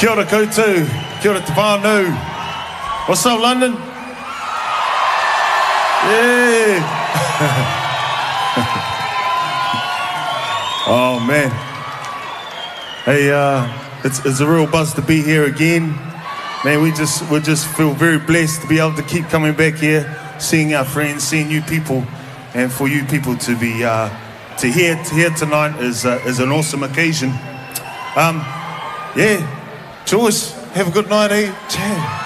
Kia ora koutou, kia ora te whānau. What's up, London? Yeah. Oh man. Hey, it's a real buzz to be here again. Man, we just feel very blessed to be able to keep coming back here, seeing our friends, seeing new people, and for you people to be to hear tonight is an awesome occasion. Yeah, Joyce, have a good night, eh? Ciao.